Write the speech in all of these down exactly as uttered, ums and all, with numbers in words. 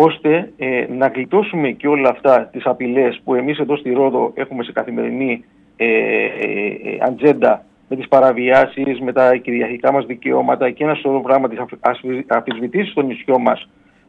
ώστε ε, να γλιτώσουμε και όλα αυτά τις απειλές που εμείς εδώ στη Ρόδο έχουμε σε καθημερινή ε, ε, ε, ατζέντα, με τις παραβιάσεις, με τα κυριαρχικά μας δικαιώματα και ένα σωρό πράγμα, τις αμφισβητήσεις στο νησιό μας,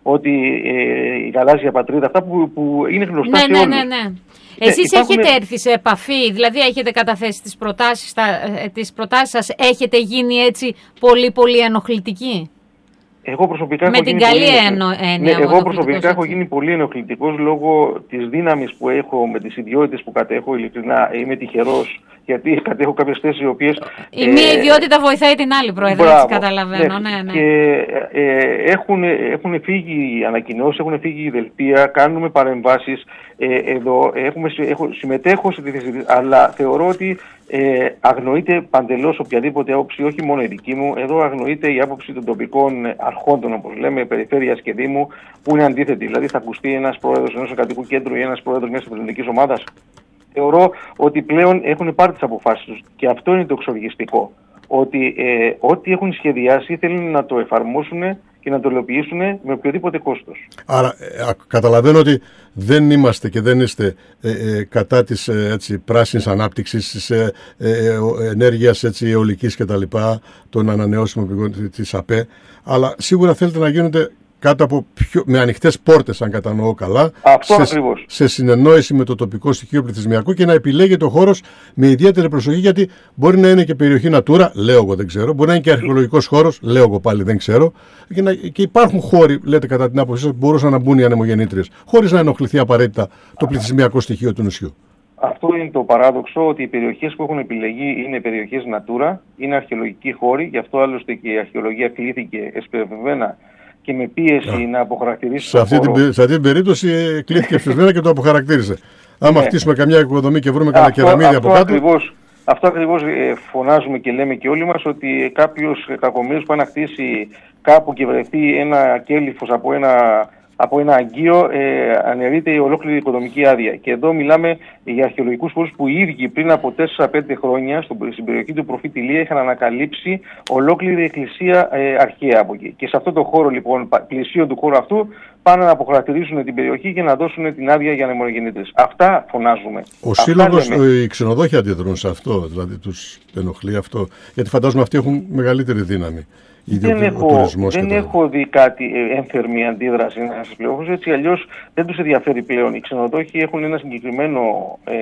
ότι ε, η γαλάζια πατρίδα, αυτά που, που είναι γνωστά ναι, σε ναι, όλους. Ναι, ναι, ναι. Εσείς υπάρχουν... έχετε έρθει σε επαφή, δηλαδή έχετε καταθέσει τις προτάσεις, τα, τις προτάσεις σας, έχετε γίνει έτσι πολύ πολύ ενοχλητικοί? Εγώ προσωπικά με έχω την γίνει καλή πολύ... έννοια. Ναι, εγώ προσωπικά έχω γίνει πολύ ενοχλητικός λόγω της δύναμης που έχω, με τις ιδιότητες που κατέχω. Ειλικρινά είμαι τυχερός, γιατί κατέχω κάποιες θέσεις οι οποίες... Η ε, μία ιδιότητα βοηθάει την άλλη, Πρόεδρε, έτσι καταλαβαίνω. Ναι, ναι, ναι. Και ε, έχουν, έχουν φύγει οι ανακοινώσεις, έχουν φύγει η δελτία, κάνουμε παρεμβάσεις ε, εδώ, έχουμε, έχω, συμμετέχω σε τη θέση, αλλά θεωρώ ότι ε, αγνοείται παντελώς οποιαδήποτε άποψη, όχι μόνο η δική μου. Εδώ αγνοείται η άποψη των τοπικών αρχόντων, όπως λέμε, περιφέρειας και δήμου, που είναι αντίθετη. Δηλαδή, θα ακουστεί ένας πρόεδρος ενός εργατικού κέντρου ή ένας πρόεδρος μιας επαγγελματικής ομάδας? Θεωρώ ότι πλέον έχουν πάρει τις αποφάσεις τους. Και αυτό είναι το εξοργιστικό. Ότι ε, ό,τι έχουν σχεδιάσει θέλουν να το εφαρμόσουν και να το υλοποιήσουν με οποιοδήποτε κόστος. Άρα, ε, καταλαβαίνω ότι δεν είμαστε και δεν είστε ε, ε, κατά της ε, έτσι, πράσινης ανάπτυξης, της ε, ε, ενέργειας έτσι, αιωλικής κτλ., των ανανεώσιμων πηγών της ΑΠΕ, αλλά σίγουρα θέλετε να γίνονται κάτω από πιο, με ανοιχτές πόρτες, αν κατανοώ καλά, αυτό σε, σε συνεννόηση με το τοπικό στοιχείο πληθυσμιακό και να επιλέγεται ο χώρος με ιδιαίτερη προσοχή, γιατί μπορεί να είναι και περιοχή Natura, λέω εγώ δεν ξέρω, μπορεί να είναι και αρχαιολογικός χώρος, λέω εγώ πάλι δεν ξέρω, και, να, και υπάρχουν χώροι, λέτε κατά την άποψή σας, που μπορούσαν να μπουν οι ανεμογεννήτριες, χωρίς να ενοχληθεί απαραίτητα το πληθυσμιακό στοιχείο του νησιού. Αυτό είναι το παράδοξο, ότι οι περιοχές που έχουν επιλεγεί είναι περιοχές Natura, είναι αρχαιολογικοί χώροι, γι' αυτό άλλωστε και η αρχαιολογία κλήθηκε εσπερβημένα και με πίεση yeah. να αποχαρακτηρίσει σε αυτή, την, σε αυτή την περίπτωση ε, κλείθηκε ευθυσμένα και το αποχαρακτήρισε. Άμα yeah. χτίσουμε καμιά οικοδομή και βρούμε κανένα κεραμίδι από κάτω. Ακριβώς, αυτό ακριβώς ε, φωνάζουμε και λέμε και όλοι μας, ότι κάποιος κακομοίρης πάει να χτίσει κάπου και βρεθεί ένα κέλυφος από ένα, από ένα αγκείο, ε, αναιρείται η ολόκληρη οικοδομική άδεια. Και εδώ μιλάμε για αρχαιολογικούς χώρους που οι ίδιοι πριν από τέσσερα πέντε χρόνια στην περιοχή του Προφήτη Ηλία είχαν ανακαλύψει ολόκληρη εκκλησία ε, αρχαία από εκεί. Και σε αυτό το χώρο λοιπόν, πλησίον του χώρου αυτού, πάνε να αποχαρακτηρίσουν την περιοχή και να δώσουν την άδεια για ανεμογεννήτριες. Αυτά φωνάζουμε. Ο Σύλλογος, οι ξενοδόχοι αντιδρούν σε αυτό, δηλαδή τους ενοχλεί αυτό, γιατί φαντάζομαι αυτοί έχουν μεγαλύτερη δύναμη. Δεν, έχω, δεν έχω δει κάτι ε, ένθερμη αντίδραση να σας πληροφορήσω, έτσι αλλιώς δεν τους ενδιαφέρει πλέον. Οι ξενοδόχοι έχουν ένα συγκεκριμένο ε,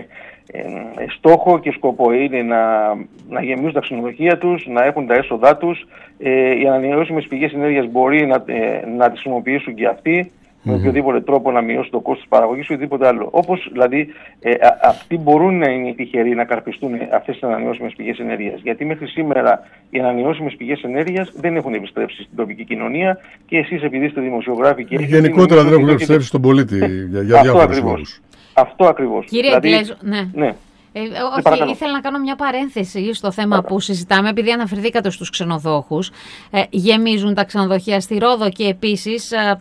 ε, ε, στόχο και σκοπό, είναι να, να γεμίζουν τα ξενοδοχεία τους, να έχουν τα έσοδά τους. Ε, οι ανανεώσιμες πηγές ενέργειας μπορεί να, ε, να τις χρησιμοποιήσουν και αυτοί, με mm-hmm. οποιοδήποτε τρόπο να μειώσουν το κόστος της παραγωγής ή οτιδήποτε άλλο. Όπως δηλαδή ε, α, αυτοί μπορούν να είναι τυχεροί να καρπιστούν αυτές τις ανανεώσιμες πηγές ενέργειας. Γιατί μέχρι σήμερα οι ανανεώσιμες πηγές ενέργειας δεν έχουν επιστρέψει στην τοπική κοινωνία και εσείς, επειδή είστε δημοσιογράφοι και έχετε. Γενικότερα δεν έχουν επιστρέψει στον πολίτη για, για διάφορους λόγους. Αυτό ακριβώς. Κύριε δηλαδή, Εγκλέζο, ναι. ναι. Ε, όχι, ναι, ήθελα να κάνω μια παρένθεση στο θέμα Παρακαλώ. που συζητάμε, επειδή αναφερθήκατε στους ξενοδόχους. Ε, γεμίζουν τα ξενοδοχεία στη Ρόδο και επίσης, ε,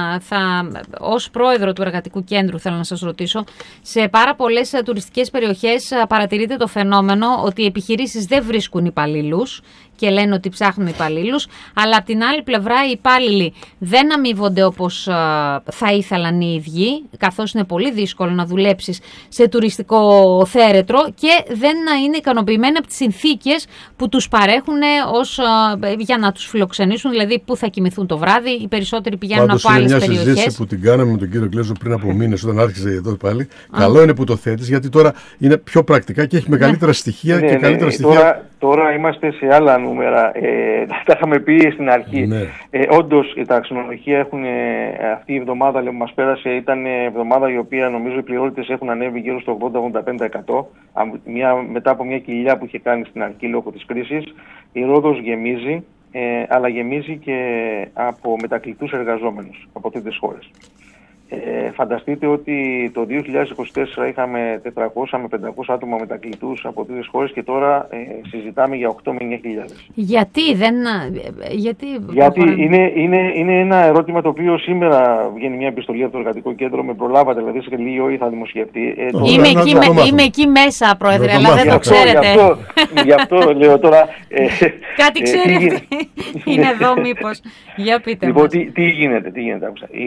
θα, ως πρόεδρο του Εργατικού Κέντρου, θέλω να σας ρωτήσω, σε πάρα πολλές ε, τουριστικές περιοχές ε, παρατηρείται το φαινόμενο ότι οι επιχειρήσεις δεν βρίσκουν υπαλλήλους και λένε ότι ψάχνουν υπαλλήλους, αλλά από την άλλη πλευρά οι υπάλληλοι δεν αμείβονται όπως ε, θα ήθελαν οι ίδιοι, καθώς είναι πολύ δύσκολο να δουλέψεις σε τουριστικό θέρετρο και δεν είναι ικανοποιημένοι από τις συνθήκες που τους παρέχουν ως, ε, για να τους φιλοξενήσουν, δηλαδή που θα κοιμηθούν το βράδυ, οι περισσότεροι πηγαίνουν Πάντως από άλλες περιοχές. Είναι μια συζήτηση που την κάναμε με τον κύριο Εγκλέζο πριν από μήνες, όταν άρχισε εδώ πάλι. Καλό είναι που το θέτεις, γιατί τώρα είναι πιο πρακτικά και έχει μεγαλύτερα ναι. στοιχεία ναι, και ναι, καλύτερα ναι. στοιχεία. Τώρα, τώρα είμαστε σε άλλα νούμερα. Ε, τα είχαμε πει στην αρχή. Ναι. Ε, όντως τα ξενοδοχεία έχουν ε, αυτή η εβδομάδα που μας πέρασε, ήταν εβδομάδα η οποία νομίζω οι πληρότητες έχουν ανέβει γύρω στο ογδόντα με ογδόντα πέντε τοις εκατό. Μια, μετά από μια κοιλιά που είχε κάνει στην αρχή λόγω της κρίσης, η Ρόδος γεμίζει, ε, αλλά γεμίζει και από μετακλητούς εργαζόμενους από τρίτες χώρες. Ε, φανταστείτε ότι το δύο χιλιάδες είκοσι τέσσερα είχαμε τετρακόσια με πεντακόσια άτομα μετακλητούς από τρίτες χώρες και τώρα ε, συζητάμε για οκτώ με εννιά χιλιάδες. Γιατί δεν... Γιατί, Γιατί είναι, είναι, είναι ένα ερώτημα το οποίο σήμερα βγαίνει μια επιστολή από το Εργατικό Κέντρο, με προλάβατε, δηλαδή σε λίγη ώρα θα δημοσιευτεί. Ε, τώρα... είμαι, εκεί, με, είμαι εκεί μέσα, Πρόεδρε, αλλά δεν το ξέρετε. Γι' αυτό, γι' αυτό λέω τώρα... Ε, Κάτι ξέρετε. Ε, είναι εδώ μήπως. Για πείτε λοιπόν, μας. Τι, τι γίνεται, τι γίνεται.